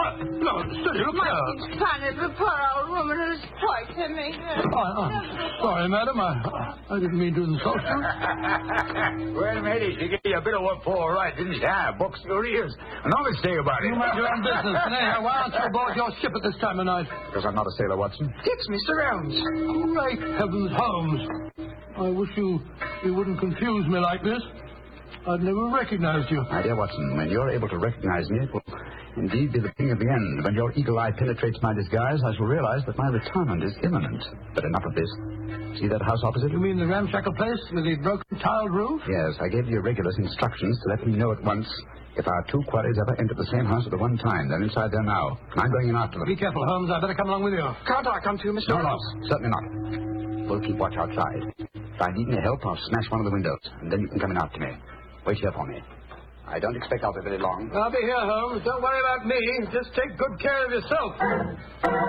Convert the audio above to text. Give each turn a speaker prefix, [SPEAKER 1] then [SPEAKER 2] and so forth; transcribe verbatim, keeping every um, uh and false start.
[SPEAKER 1] no, steady, look
[SPEAKER 2] My
[SPEAKER 1] here.
[SPEAKER 2] funny, the poor old woman who's tortured me.
[SPEAKER 1] Oh, I'm sorry, madam. I, I didn't mean to insult you.
[SPEAKER 3] Well, matey, she gave you a bit of what for all right, didn't she? Ah, boxed your ears. No mistake about it.
[SPEAKER 1] You mind your own business. And anyhow, why aren't you aboard your ship at this time of night?
[SPEAKER 3] Because I'm not a sailor, Watson.
[SPEAKER 4] It's Mister Holmes.
[SPEAKER 1] Great heavens, Holmes. I wish you, you wouldn't confuse me like this. I'd never recognized you.
[SPEAKER 3] My dear Watson, when you're able to recognize me, it will indeed be the beginning of the end. When your eagle eye penetrates my disguise, I shall realize that my retirement is imminent. But enough of this. See that house opposite?
[SPEAKER 1] You mean the ramshackle place with the broken tiled roof?
[SPEAKER 3] Yes, I gave you regular instructions to let me know at once if our two quarries ever enter the same house at the one time. They're inside there now. I'm going in after them.
[SPEAKER 1] Be careful, Holmes. I'd better come along with you.
[SPEAKER 4] Can't I come too, Mister
[SPEAKER 3] No, no,
[SPEAKER 4] Holmes?
[SPEAKER 3] certainly not. We'll keep watch outside. If I need any help, I'll smash one of the windows, and then you can come in after me. Wait here for me. I don't expect I'll be very long.
[SPEAKER 1] I'll be here, Holmes. Don't worry about me. Just take good care of yourself.